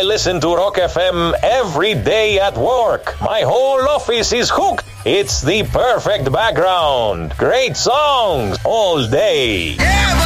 listen to Rock FM every day at work. My whole office is hooked. It's the perfect background. Great songs all day. Yeah,